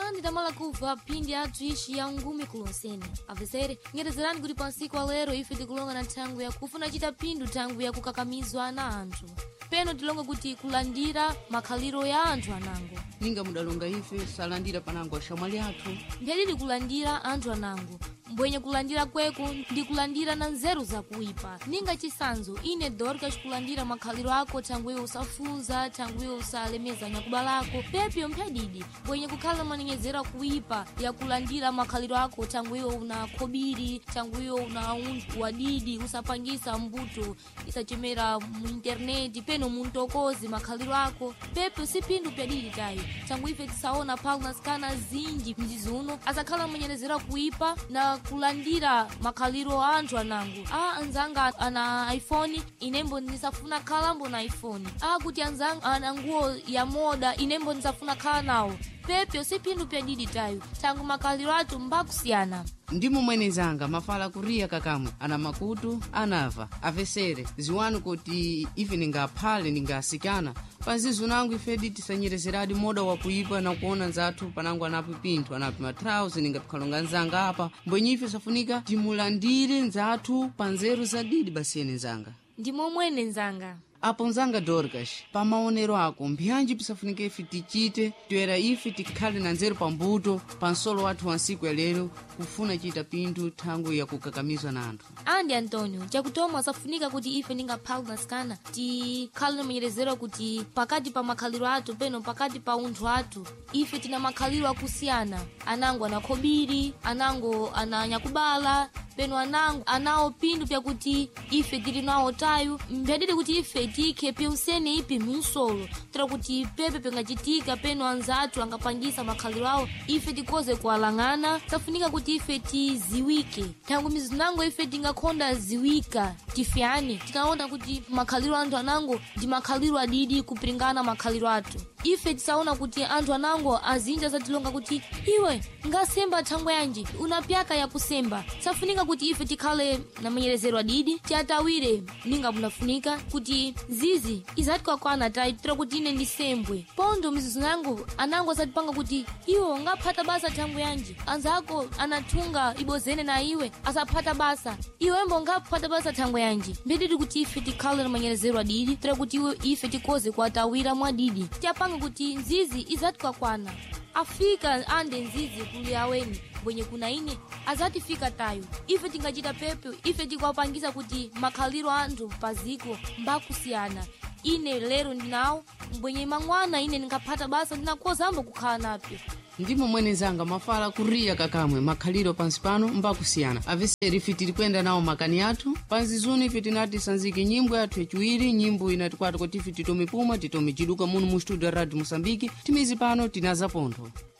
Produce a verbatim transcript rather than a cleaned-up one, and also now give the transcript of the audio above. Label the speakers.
Speaker 1: andi tamala kuva pindi athu ishi ya ngumi kulonsene avesere ngerezerani kuti pansiku alero ife tikulonga na thangu ya kufuna chita pindu thangu ya kukakamizwa na anthu peno tilonga kuti kulandira makhaliro ya anthu anango
Speaker 2: ninga mudalonga ife salandira panango ashamwali athu
Speaker 1: mphedili kulandira anthu anango mbwenye kulandira kweku ndi kulandira na nzeru za kuipa ninga chisanzo ine Dorcas kulandira makhaliro ako thangu iwe usafunza thangu iwe usalemeza nyakubalako pepyo mphedidi mbwenye kukhala manengezera kuipa ya kulandira makhaliro ako thangu iwe una khobiri thangu iwe una unju wadidi usapangisa mbuto isachemera mu interneti peno muntokozi makhaliro ako pepyo sipindu pyadidi tayo thangu ife tisaona palna skana zinji mjizuno azakhala manyerezera kuipa na kulandira makhaliro anthu anangu a anzanga ana iPhone inembo nisafuna khalambo na iPhone a kuti anzanga ana nguo ya moda inembo nisafuna khala nawo pepyo sipindu pyadidi tayo tangu makhaliro athu mbakusiyana
Speaker 2: ndimo mwenezanga mafala kuria kakamwe ana makutu anava avesere ziwanu kuti ife ningaphale ningasikana panzizo nangu ifedi tisanyerezeradi moda wa kuipa na kuona nzathu panangu anapi pinthu anapi matrausi ningapikhalonga nzanga apa mbwenye ife safunika timulandire nzathu panzeru za didi basiyene nzanga
Speaker 1: ndimo mwene nzanga
Speaker 2: apo nzanga Dorcas pamaonero ako mbyanji pisafunika ife tichite toera ife tikhale na nzeru pambuto pansolo wathu wansiku ya lero kufuna chita pindu thangu ya kukakamizwa na anthu
Speaker 1: andi Antonio chakutomwa safunika kuti ife ningaphale na skana tikhale na manyerezero kuti pakati pa makhaliro athu peno pakati pa unthu athu ife tina makhaliro akusiyana anango ana khobiri anango ana nyakubala peno anango anawo pindu pyakuti ife tili nawo tayo mphedili kuti ife tikhe pyusene ipi munsolo tira kuti pepe pengachitika peno anzathu angapangisa makhaliro awo ife tikoze kualang'ana safunika kuti ife tiziwike thangu mizunango ife tingakhonda ziwika tifyane tikaona kuti makhaliro anthu anango ndi makhaliro adidi kupringana makhaliro athu ife tisaona kuti anthu anango azinja zatilonga kuti iwe ngasemba thangu yanji unapyaka ya kusemba safunika kuti ife tikhale na manyerezero adidi tiatawire ninga munafunika kuti zizi izatikwa kwa anatai tira kuti ine ndisembwe pondo mizuzu nangu anango azatipanga kuti iwo ngaphata basa thangu yanji anzako anatunga ibozene na iwe asaphata basa iwembo ngaphata basa thangu yanji mbedidi kuti ife tikhale na manyerezero adidi tira kuti iwe ife tikoze kuatawira mwadidi tiapanga kuti nzizi izatikwa kwana afika ande nzizi kuli aweni bwenye kuna ine azatifika tayo ife tingachita pepe ife tikwapangisa kuti makhaliro anthu paziko mbakusiyana ine lero ndinawo mbwenye mangwana ine ningaphata basa ndinakozambo kukhala napyo
Speaker 2: ndimo mwenezanga mafala kuria kakamwe makhaliro pansi pano mbakusiyana aveseri ife tili kwenda nawo makani athu panzizuni ife tinati sanzike nyimbo yathu yachiwiri nyimbo inatikwata kuti ife titome puma titome chiduka muno mu studio Radio Mosambiki timizi pano tinaza pontho